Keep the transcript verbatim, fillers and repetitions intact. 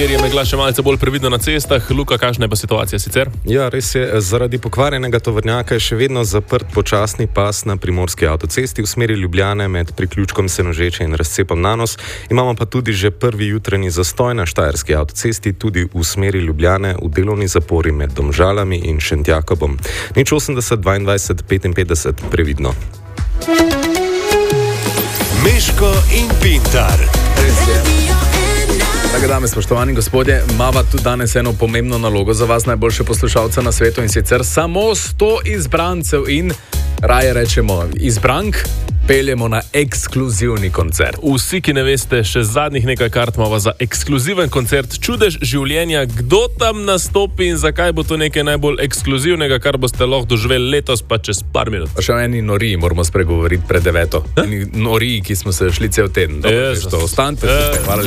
kjer je megla še malce bolj previdno na cestah. Luka, kakšna je pa situacija sicer? Ja, res je. Zaradi pokvarjenega tovornjaka je še vedno zaprt počasni pas na primorski avtocesti v smeri Ljubljane med priključkom Senožeče in razcepom Nanos. Imamo pa tudi že prvi jutranji zastoj na štajerski avtocesti, tudi v smeri Ljubljane v delovni zapori med Domžalami in Šentjakobom. Nič osemdeset dvaindvajset petinpetdeset, previdno. Meško in Pintar. Tako dame, spoštovani gospodje, imava tudi danes eno pomembno nalogo za vas, najboljše poslušalce na svetu, in sicer samo sto izbrancev in raje rečemo izbrank peljemo na ekskluzivni koncert. Vsi, ki ne veste, še zadnjih nekaj kart imamo za ekskluziven koncert Čudež življenja. Kdo tam nastopi in zakaj bo to nekaj najbolj ekskluzivnega, kar boste lahko doživeli letos pa čez par minut? Pa še o eni noriji moramo spregovoriti pred deveto. Eni noriji, ki smo se šli cel teden. Dobro, Jezus. to ostanite. Eh. Hvala.